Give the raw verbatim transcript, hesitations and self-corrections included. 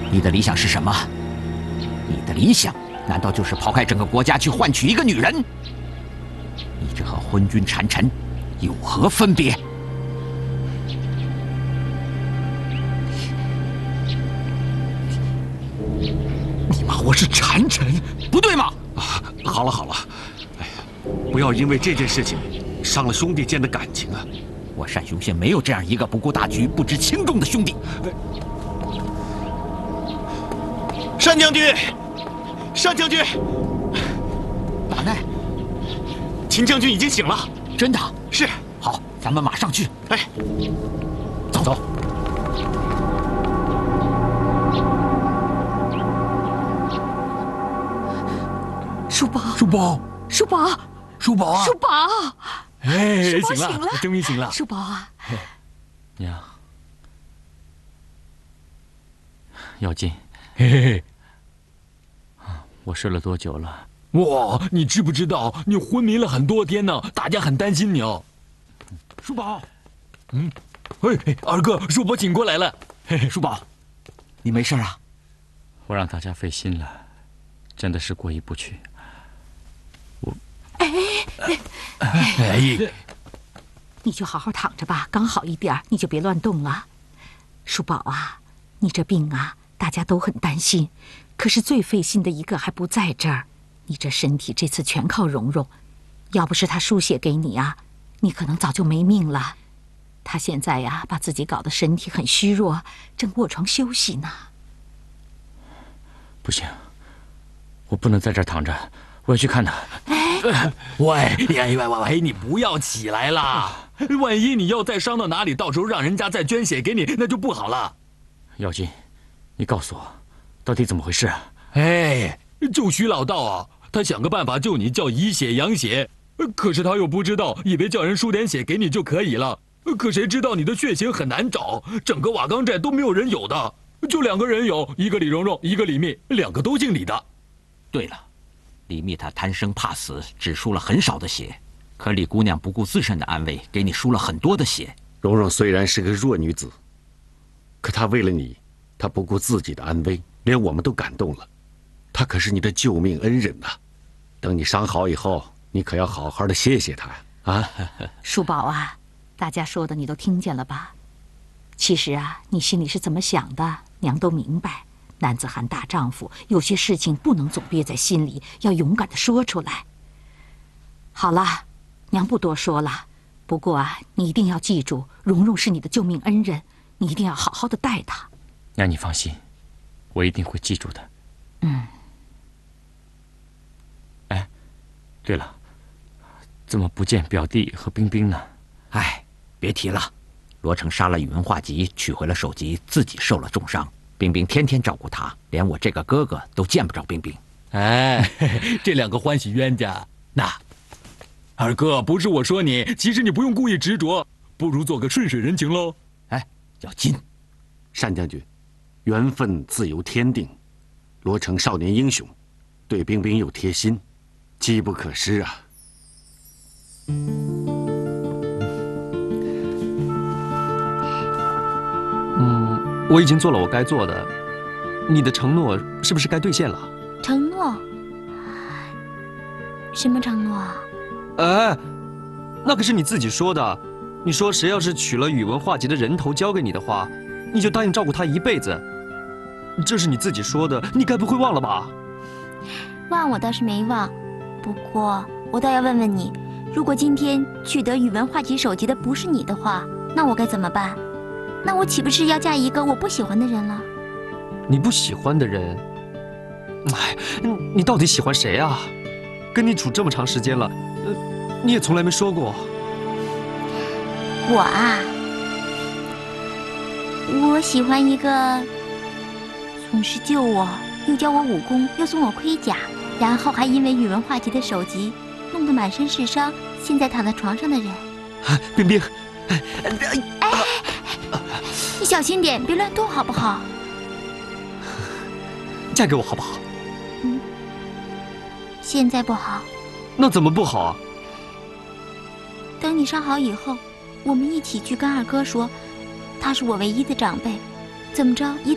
你的理想是什么？你的理想难道就是抛开整个国家去换取一个女人？你这和昏君谗臣有何分别？ 你骂我是谗臣， 不对吗？ 啊，好了好了，哎呀，不要因为这件事情伤了兄弟间的感情啊！ 我单雄县没有这样一个不顾大局、不知轻重的兄弟。 单将军，单将军， 大奈， 秦将军已经醒了。 真的？ 是。 好，咱们马上去。 哎， 走走。 叔宝， 叔宝， 叔宝， 叔宝啊！ 叔宝， 哎， 叔宝醒了， 醒了， 终于醒了。 叔宝啊， 娘，药金， 嘿嘿嘿， 我睡了多久了？ 哇，你知不知道你昏迷了很多天呢？大家很担心你哦。叔宝，嗯，嘿，二哥，叔伯醒过来了。嘿嘿， 叔宝，你没事啊？ 我让大家费心了，真的是过意不去。我， 哎哎哎， 你就好好躺着吧，刚好一点，你就别乱动了。叔宝啊，你这病啊，大家都很担心，可是最费心的一个还不在这儿。你这身体这次全靠蓉蓉，要不是她输血给你啊，你可能早就没命了。她现在呀，把自己搞得身体很虚弱，正卧床休息呢。 不行，我不能在这儿躺着，我要去看她。 哎， 喂，喂喂喂，你不要起来啦！万一你要再伤到哪里，到时候让人家再捐血给你，那就不好了。 药金，你告诉我，到底怎么回事啊？ 哎，就徐老道啊，他想个办法救你，叫以血养血，可是他又不知道，以为叫人输点血给你就可以了。可谁知道你的血型很难找，整个瓦岗寨都没有人有的，就两个人有，一个李蓉蓉，一个李密，两个都姓李的。 对了，李密他贪生怕死，只输了很少的血，可李姑娘不顾自身的安危，给你输了很多的血。 蓉蓉虽然是个弱女子，可她为了你，她不顾自己的安危，连我们都感动了。她可是你的救命恩人呐！等你伤好以后，你可要好好的谢谢她啊！ 叔宝啊，大家说的你都听见了吧？其实啊，你心里是怎么想的，娘都明白。男子汉大丈夫，有些事情不能总憋在心里，要勇敢的说出来。好了，娘不多说了。不过啊，你一定要记住，蓉蓉是你的救命恩人，你一定要好好的待她。 娘，你放心，我一定会记住的。 嗯。 哎，对了，怎么不见表弟和冰冰呢？ 哎，别提了，罗成杀了宇文化及，取回了首级，自己受了重伤。冰冰天天照顾他，连我这个哥哥都见不着冰冰。 哎，嘿嘿，这两个欢喜冤家。那，二哥，不是我说你，其实你不用故意执着，不如做个顺水人情喽。 哎，要紧。 单将军，缘分自有天定，罗成少年英雄，对冰冰又贴心，机不可失啊。 嗯，我已经做了我该做的，你的承诺是不是该兑现了？ 承诺？什么承诺啊？ 哎，那可是你自己说的。你说谁要是取了宇文化及的人头交给你的话，你就答应照顾他一辈子。这是你自己说的，你该不会忘了吧？ 忘我倒是没忘，不过我倒要问问你，如果今天取得宇文化及首级的不是你的话，那我该怎么办？那我岂不是要嫁一个我不喜欢的人了？ 你不喜欢的人？哎，你到底喜欢谁啊？跟你处这么长时间了，呃，你也从来没说过。 我啊，我喜欢一个总是救我，又教我武功，又送我盔甲，然后还因为宇文化及的首级弄得满身是伤，现在躺在床上的人。 冰冰， 哎，你小心点，别乱动好不好？ 嫁给我好不好？ 嗯，现在不好。 那怎么不好啊？ 等你伤好以后，我们一起去跟二哥说，他是我唯一的长辈，怎么着也得